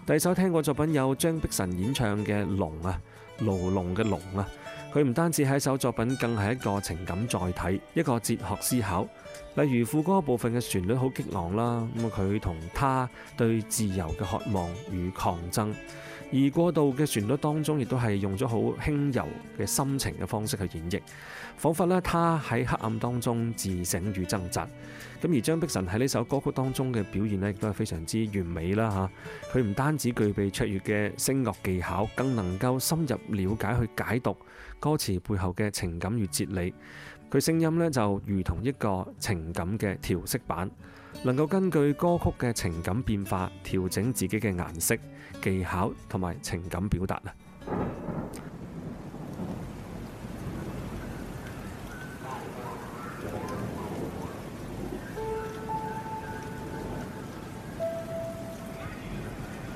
第二首聽過作品有張碧晨演唱嘅《龍》啊，牢籠嘅龍啊，佢唔單止係一首作品，更係一個情感載體，一個哲學思考。例如副歌部分嘅旋律好激昂啦，咁佢同他對自由嘅渴望與抗爭。而過渡嘅旋律當中，亦都係用咗好輕柔嘅心情嘅方式去演繹，彷彿咧他喺黑暗當中自省與掙扎。咁而張碧晨喺呢首歌曲當中嘅表現呢，亦都係非常之完美啦嚇。佢唔單止具備卓越嘅聲樂技巧，更能夠深入了解去解讀歌詞背後嘅情感與哲理。佢聲音呢，就如同一個情感嘅調色板，能夠根據歌曲嘅情感變化調整自己嘅顏色、技巧同埋情感表達啊！